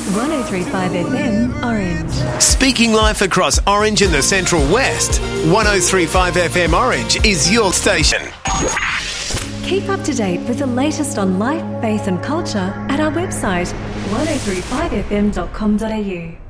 103.5 FM Orange. Speaking life across Orange and the Central West, 103.5 FM Orange is your station. Keep up to date with the latest on life, faith and culture at our website 1035fm.com.au.